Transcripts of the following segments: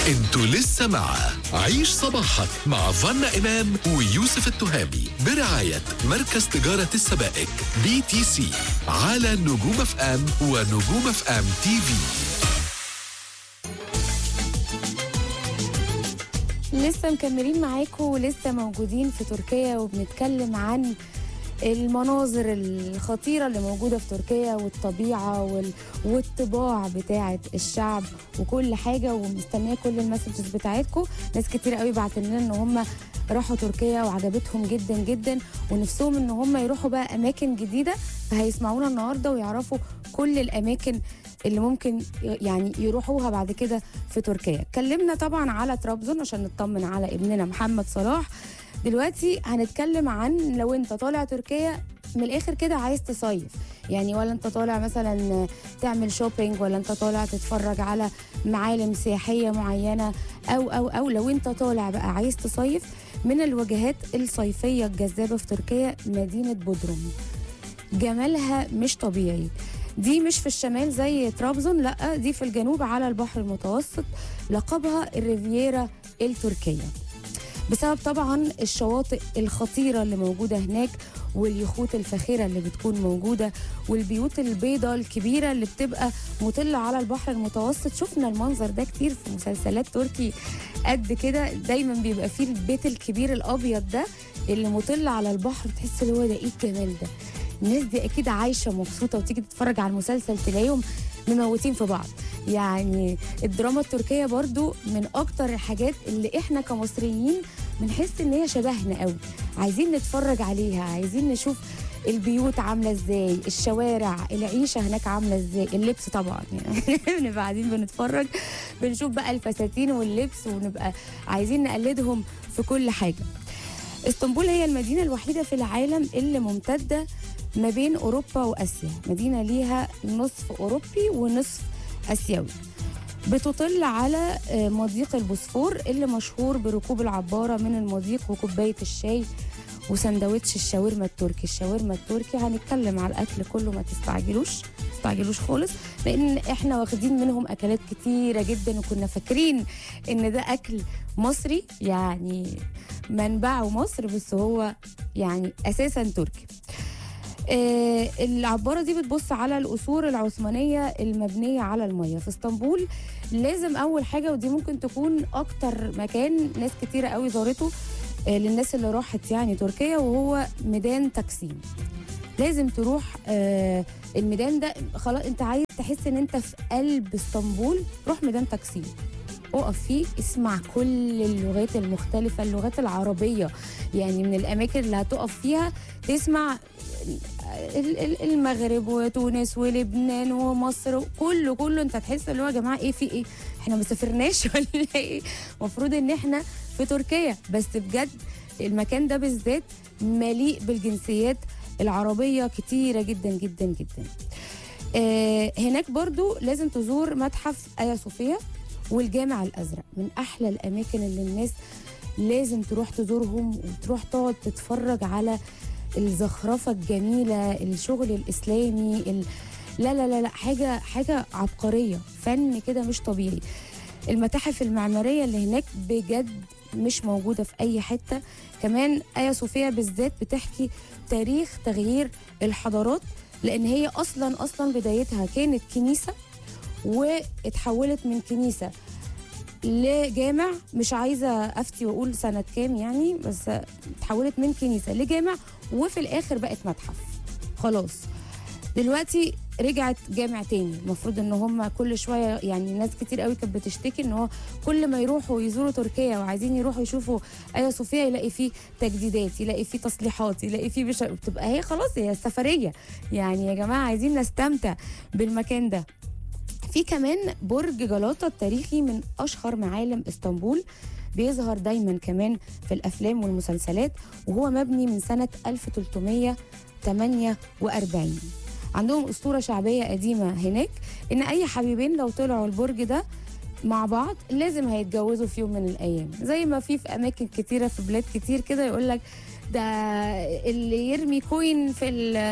انتوا لسه مع عيش صباحك مع فانا إمام ويوسف التهامي برعاية مركز تجارة السبائك BTC على نجوم اف ام ونجوم اف ام تي في. لسه مكملين معاكم ولسه موجودين في تركيا وبنتكلم عن المناظر الخطيرة اللي موجودة في تركيا والطبيعة والطباع بتاعة الشعب وكل حاجة، ومستنية كل المسجز بتاعتكم. ناس كتير قوي بعتن لنا ان هم راحوا تركيا وعجبتهم جدا جدا ونفسهم ان هم يروحوا بقى اماكن جديدة، فهيسمعونا النهاردة ويعرفوا كل الاماكن اللي ممكن يعني يروحوها بعد كده في تركيا. اتكلمنا طبعا على طرابزون عشان نطمن على ابننا محمد صلاح. دلوقتي هنتكلم عن لو انت طالع تركيا من الاخر كده عايز تصيف، يعني ولا انت طالع مثلا تعمل شوبينج، ولا انت طالع تتفرج على معالم سياحية معينة، او لو انت طالع بقى عايز تصيف. من الوجهات الصيفية الجذابة في تركيا مدينة بودروم، جمالها مش طبيعي. دي مش في الشمال زي طرابزون، لا دي في الجنوب على البحر المتوسط، لقبها الريفيرا التركية بسبب طبعا الشواطئ الخطيرة اللي موجودة هناك واليخوت الفاخرة اللي بتكون موجودة والبيوت البيضاء الكبيرة اللي بتبقى مطلة على البحر المتوسط. شفنا المنظر ده كتير في مسلسلات تركي قد كده، دايما بيبقى فيه البيت الكبير الأبيض ده اللي مطلة على البحر، تحس اللي هو ده ايه الجمال ده. الناس دي اكيد عايشة مبسوطة، وتيجي تتفرج على المسلسل تلاقيهم مموتين في بعض. يعني الدراما التركية برضو من اكتر الحاجات اللي احنا كمصريين بنحس ان هي شبهنا قوي، عايزين نتفرج عليها، عايزين نشوف البيوت عاملة ازاي، الشوارع، العيشة هناك عاملة ازاي، اللبس طبعا يعني بنبقى قاعدين بنتفرج بنشوف بقى الفساتين واللبس ونبقى عايزين نقلدهم في كل حاجة. اسطنبول هي المدينة الوحيدة في العالم اللي ممتدة ما بين أوروبا وآسيا، مدينة ليها نصف أوروبي ونصف آسيوي، بتطل على مضيق البوسفور اللي مشهور بركوب العبارة من المضيق وكوباية الشاي وسندوتش الشاورما التركي. الشاورما التركي هنتكلم على الأكل كله، ما تستعجلوش خالص، لأن احنا واخدين منهم أكلات كتيرة جدا وكنا فاكرين إن ده أكل مصري، يعني منبعه مصر، بس هو يعني أساسا تركي. العبارة دي بتبص على القصور العثمانية المبنية على المية في اسطنبول. لازم أول حاجة، ودي ممكن تكون أكتر مكان ناس كتيرة قوي زارته للناس اللي راحت يعني تركيا، وهو ميدان تكسيم. لازم تروح الميدان ده، خلاص انت عايز تحس ان انت في قلب اسطنبول، روح ميدان تكسيم، اقف فيه، اسمع كل اللغات المختلفة، اللغات العربية، يعني من الأماكن اللي هتقف فيها تسمع المغرب وتونس ولبنان ومصر، كله انت تحس اللي هو يا جماعة ايه في ايه، احنا ما سافرناش ولا ايه، المفروض ان احنا في تركيا. بس بجد المكان ده بالذات مليء بالجنسيات العربية كتيرة جدا جدا جدا. هناك برضو لازم تزور متحف آيا صوفيا والجامع الأزرق، من أحلى الأماكن اللي الناس لازم تروح تزورهم وتروح تقعد تتفرج على الزخرفة الجميلة، الشغل الإسلامي، لا لا لا لا، حاجة عبقرية، فن كده مش طبيعي. المتاحف المعمارية اللي هناك بجد مش موجودة في أي حتة. كمان آيا صوفيا بالذات بتحكي تاريخ تغيير الحضارات، لأن هي أصلا بدايتها كانت كنيسة واتحولت من كنيسة لجامع، مش عايزة أفتي وأقول سنة كام يعني، بس اتحولت من كنيسة لجامع وفي الآخر بقت متحف. خلاص دلوقتي رجعت جامع تاني. المفروض ان هم كل شويه، يعني ناس كتير قوي كانت بتشتكي ان هو كل ما يروحوا يزوروا تركيا وعايزين يروحوا يشوفوا آيا صوفيا يلاقي فيه تجديدات، يلاقي فيه تصليحات، يلاقي فيه بتبقى هي خلاص هي السفريه، يعني يا جماعه عايزين نستمتع بالمكان ده. في كمان برج جلاطة التاريخي من أشهر معالم اسطنبول، بيظهر دايما كمان في الأفلام والمسلسلات، وهو مبني من سنة 1348. عندهم أسطورة شعبية قديمة هناك إن أي حبيبين لو طلعوا البرج ده مع بعض لازم هيتجوزوا في يوم من الأيام، زي ما في أماكن كتيرة في بلاد كتير كده يقول لك ده اللي يرمي كوين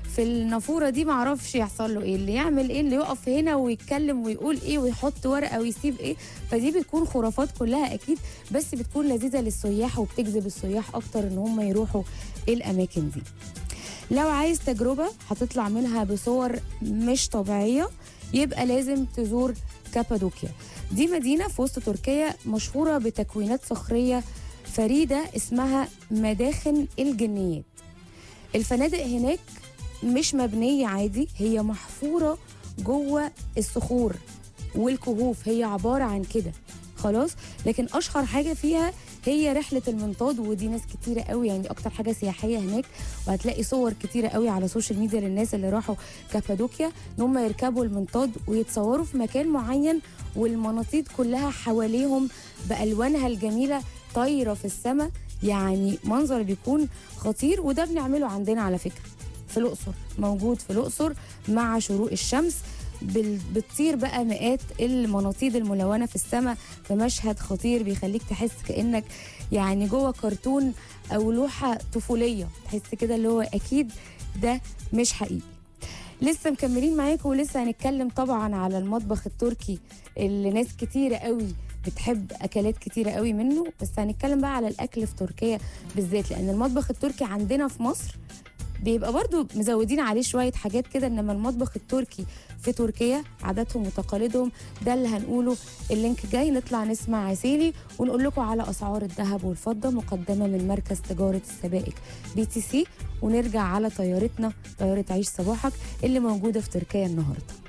في النافوره دي معرفش يحصل له ايه، اللي يعمل ايه، اللي يقف هنا ويتكلم ويقول ايه ويحط ورقه ويسيب ايه. فدي بتكون خرافات كلها اكيد، بس بتكون لذيذه للسياح وبتجذب السياح اكتر ان هم يروحوا الاماكن دي. لو عايز تجربه هتطلع منها بصور مش طبيعيه، يبقى لازم تزور كابادوكيا. دي مدينه في وسط تركيا مشهوره بتكوينات صخريه فريده اسمها مداخن الجنيات. الفنادق هناك مش مبنيه عادي، هي محفوره جوه الصخور والكهوف، هي عباره عن كده خلاص. لكن اشهر حاجه فيها هي رحله المنطاد، ودي ناس كتيره قوي، يعني اكتر حاجه سياحيه هناك. وهتلاقي صور كتيره قوي على السوشيال ميديا للناس اللي راحوا كابادوكيا ان هم يركبوا المنطاد ويتصوروا في مكان معين، والمناطيد كلها حواليهم بالوانها الجميله طايره في السماء. يعني منظر بيكون خطير، وده بنعمله عندنا على فكره في الاقصر، موجود في الاقصر مع شروق الشمس. بتطير بقى مئات المناطيد الملونه في السماء في مشهد خطير بيخليك تحس كانك يعني جوه كرتون او لوحه طفوليه، تحس كده اللي هو اكيد ده مش حقيقي. لسه مكملين معاكم ولسه هنتكلم طبعا على المطبخ التركي اللي ناس كتيره قوي بتحب اكلات كتيره قوي منه، بس هنتكلم بقى على الاكل في تركيا بالذات، لان المطبخ التركي عندنا في مصر بيبقى برضو مزودين عليه شوية حاجات كده، انما المطبخ التركي في تركيا عاداتهم وتقاليدهم ده اللي هنقوله. اللينك جاي، نطلع نسمع عسيلي ونقول لكم على اسعار الذهب والفضة مقدمة من مركز تجارة السبائك BTC، ونرجع على طيارتنا طيارة عيش صباحك اللي موجودة في تركيا النهارده.